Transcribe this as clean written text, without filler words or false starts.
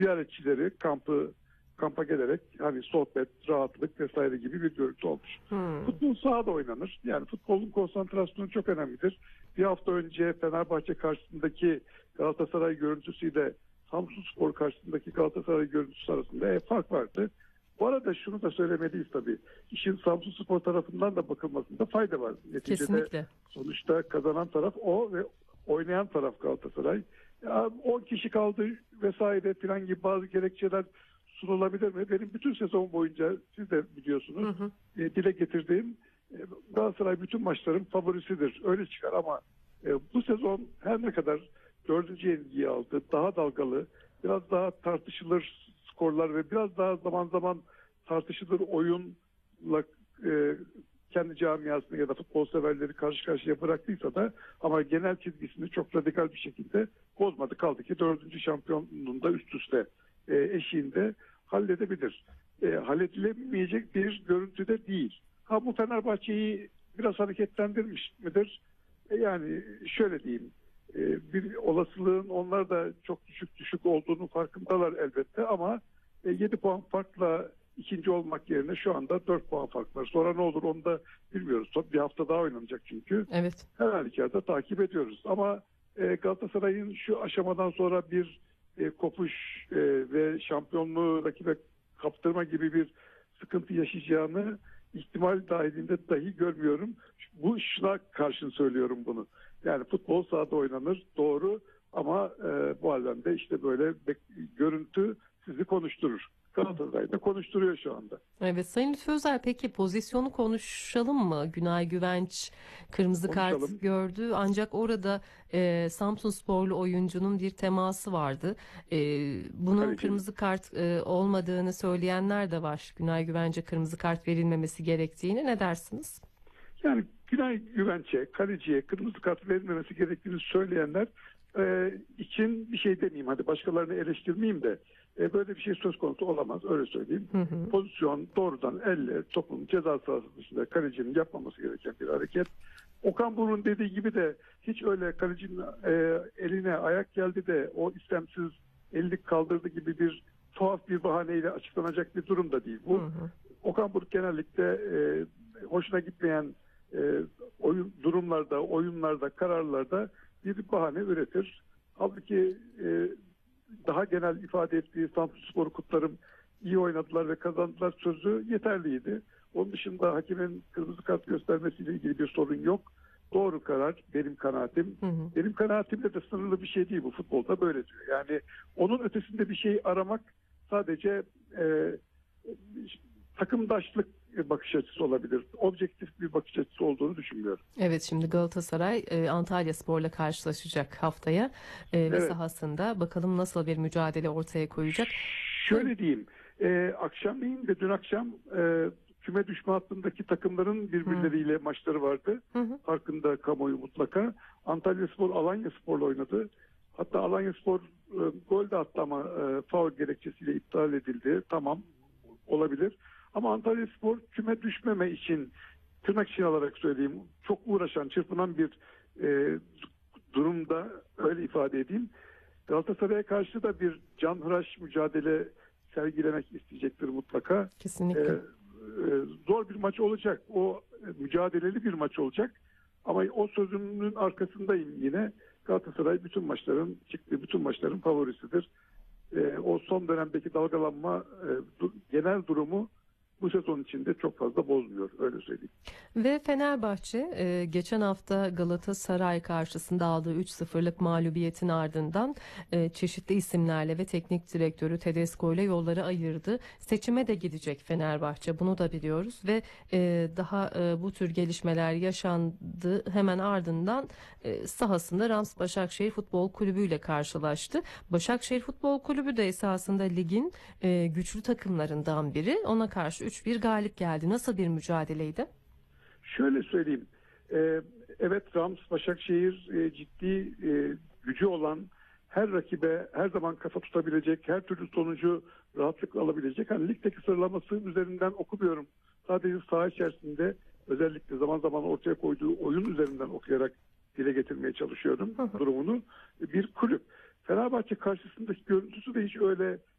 ziyaretçileri kampa gelerek hani sohbet, rahatlık vesaire gibi bir görüntü olmuş. Futbol sahada oynanır. Yani futbolun konsantrasyonu çok önemlidir. Bir hafta önce Fenerbahçe karşısındaki Galatasaray görüntüsüyle Samsunspor karşısındaki Galatasaray görüntüsü arasında fark vardı. Bu arada şunu da söylemeliyiz tabii. İşin Samsunspor tarafından da bakılmasında fayda var. Neticede Kesinlikle. sonuçta kazanan taraf o ve oynayan taraf Galatasaray. Ya 10 kişi kaldı vesaire filan gibi bazı gerekçeler sunulabilir mi? Benim bütün sezon boyunca siz de biliyorsunuz dile getirdiğim Galatasaray bütün maçların favorisidir. Öyle çıkar ama bu sezon her ne kadar 4. yenilgiyi aldı, daha dalgalı, biraz daha tartışılır skorlar ve biraz daha zaman zaman tartışılır oyunla kendi camiasını ya da futbol severleri karşı karşıya bıraktıysa da ama genel çizgisini çok radikal bir şekilde bozmadı. Kaldı ki 4. şampiyonluğunda üst üste eşiğinde halledebilir. Halledilemeyecek bir görüntüde değil. Ha bu Fenerbahçe'yi biraz hareketlendirmiş midir? Yani şöyle diyeyim. Bir olasılığın onlar da çok düşük olduğunu farkındalar elbette ama 7 puan farkla ikinci olmak yerine şu anda 4 puan fark var. Sonra ne olur onu da bilmiyoruz. Bir hafta daha oynanacak çünkü. Evet. Her halükarda takip ediyoruz. Ama Galatasaray'ın şu aşamadan sonra bir kopuş ve şampiyonluğu rakibe kaptırma gibi bir sıkıntı yaşayacağını ihtimal dahilinde dahi görmüyorum. Bu şuna karşın söylüyorum bunu. Yani futbol sahada oynanır doğru ama bu alemde işte böyle görüntü sizi konuşturur. Galatasaray da konuşturuyor şu anda. Evet Sayın Lütfü Özer, peki pozisyonu konuşalım mı? Günay Güvenç kırmızı kart gördü ancak orada Samsunsporlu oyuncunun bir teması vardı. Bunun kırmızı kart olmadığını söyleyenler de var. Günay Güvenç'e kırmızı kart verilmemesi gerektiğini ne dersiniz? Yani Günay Güvenç'e, kaleciye kırmızı kart verilmemesi gerektiğini söyleyenler için bir şey demeyeyim. Hadi başkalarını eleştirmeyeyim de böyle bir şey söz konusu olamaz. Öyle söyleyeyim. Pozisyon doğrudan elle topun ceza sahası dışında kalecinin yapmaması gereken bir hareket. Okan Buruk'un dediği gibi de hiç öyle kalecinin eline ayak geldi de o istemsiz ellik kaldırdı gibi bir tuhaf bir bahaneyle açıklanacak bir durum da değil. Bu Okan Buruk genellikle hoşuna gitmeyen durumlarda, oyunlarda, kararlarda bir bahane üretir. Halbuki daha genel ifade ettiği Samsunspor'u kutlarım, iyi oynadılar ve kazandılar sözü yeterliydi. Onun dışında hakemin kırmızı kart göstermesiyle ilgili bir sorun yok. Doğru karar benim kanaatim. Benim kanaatimde de sınırlı bir şey değil bu, futbolda böyle diyor. Yani onun ötesinde bir şey aramak sadece takımdaşlık bakış açısı olabilir. Objektif bir bakış açısı olduğunu düşünmüyorum. Evet, şimdi Galatasaray Antalyaspor'la karşılaşacak haftaya ve sahasında bakalım nasıl bir mücadele ortaya koyacak. Şöyle diyeyim, akşamleyin ve dün akşam küme düşme hattındaki takımların birbirleriyle maçları vardı. Farkında kamuoyu mutlaka. Antalyaspor Alanyaspor'la oynadı. Hatta Alanyaspor gol de attı ama faul gerekçesiyle iptal edildi. Tamam, olabilir. Ama Antalyaspor küme düşmeme için, tırnak için alarak söyleyeyim, çok uğraşan, çırpınan bir durumda, öyle ifade edeyim. Galatasaray'a karşı da bir canhıraş mücadele sergilemek isteyecektir mutlaka. Kesinlikle. Zor bir maç olacak. O mücadeleli bir maç olacak. Ama o sözümün arkasındayım yine. Galatasaray bütün maçların çıktığı bütün maçların favorisidir. O son dönemdeki dalgalanma genel durumu bu sezon içinde çok fazla bozmuyor, öyle söyleyeyim. Ve Fenerbahçe geçen hafta Galatasaray karşısında aldığı 3-0'lık mağlubiyetin ardından çeşitli isimlerle ve teknik direktörü Tedesco ile yolları ayırdı. Seçime de gidecek Fenerbahçe, bunu da biliyoruz ve daha bu tür gelişmeler yaşandı. Hemen ardından sahasında Rams Başakşehir Futbol Kulübü ile karşılaştı. Başakşehir Futbol Kulübü de esasında ligin güçlü takımlarından biri. Ona karşı 3-1 galip geldi. Nasıl bir mücadeleydi? Şöyle söyleyeyim. Evet, Rams Başakşehir ciddi gücü olan, her rakibe her zaman kafa tutabilecek, her türlü sonucu rahatlıkla alabilecek. Hani ligdeki sıralaması üzerinden okumuyorum. Sadece saha içerisinde özellikle zaman zaman ortaya koyduğu oyun üzerinden okuyarak dile getirmeye çalışıyorum durumunu. Bir kulüp. Fenerbahçe karşısındaki görüntüsü de hiç öyle